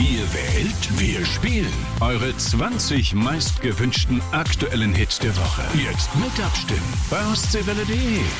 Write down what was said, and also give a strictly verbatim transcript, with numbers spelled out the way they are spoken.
Ihr wählt, wir spielen. Eure zwanzig meistgewünschten aktuellen Hits der Woche. Jetzt mit abstimmen bei Ostseewelle punkt de.